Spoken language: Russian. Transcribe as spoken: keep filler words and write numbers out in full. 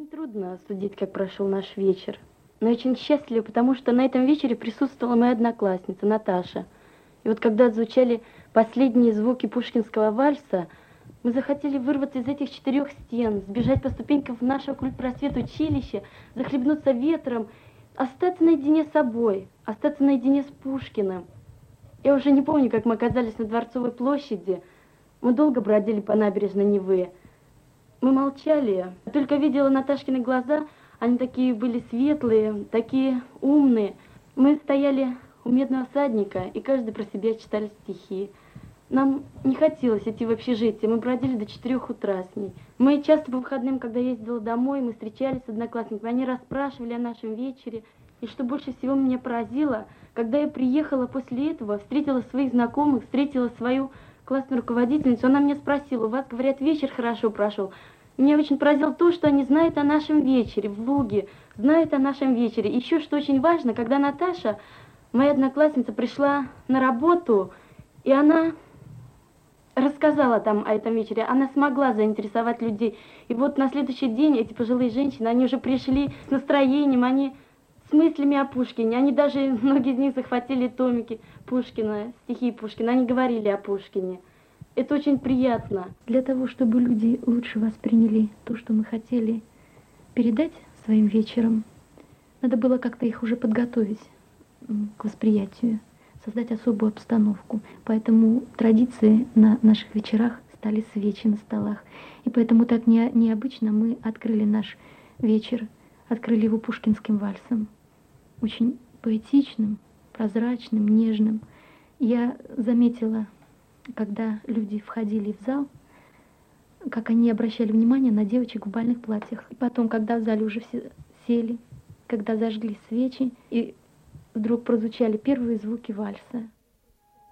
трудно судить, как прошел наш вечер. Но очень счастлива, потому что на этом вечере присутствовала моя одноклассница Наташа. И вот когда звучали последние звуки пушкинского вальса, мы захотели вырваться из этих четырех стен, сбежать по ступенькам в наше культпросвет училище, захлебнуться ветром, остаться наедине с собой, остаться наедине с Пушкиным. Я уже не помню, как мы оказались на Дворцовой площади. Мы долго бродили по набережной Невы. Мы молчали, только видела Наташкины глаза, они такие были светлые, такие умные. Мы стояли у Медного всадника, и каждый про себя читали стихи. Нам не хотелось идти в общежитие, мы бродили до четырех утра с ней. Мы часто по выходным, когда ездила домой, мы встречались с одноклассниками, они расспрашивали о нашем вечере. И что больше всего меня поразило, когда я приехала после этого, встретила своих знакомых, встретила свою классную руководительницу, она меня спросила: у вас, говорят, вечер хорошо прошел. Меня очень поразило то, что они знают о нашем вечере в Луге, знают о нашем вечере. Еще что очень важно, когда Наташа, моя одноклассница, пришла на работу, и она рассказала там о этом вечере, она смогла заинтересовать людей. И вот на следующий день эти пожилые женщины, они уже пришли с настроением, они с мыслями о Пушкине. Они даже, многие из них захватили томики Пушкина, стихи Пушкина, они говорили о Пушкине. Это очень приятно. Для того, чтобы люди лучше восприняли то, что мы хотели передать своим вечером, надо было как-то их уже подготовить к восприятию, создать особую обстановку. Поэтому традиции на наших вечерах стали свечи на столах. И поэтому так не, необычно мы открыли наш вечер, открыли его пушкинским вальсом. Очень поэтичным, прозрачным, нежным. Я заметила, когда люди входили в зал, как они обращали внимание на девочек в бальных платьях. И потом, когда в зале уже все сели, когда зажгли свечи, и вдруг прозвучали первые звуки вальса.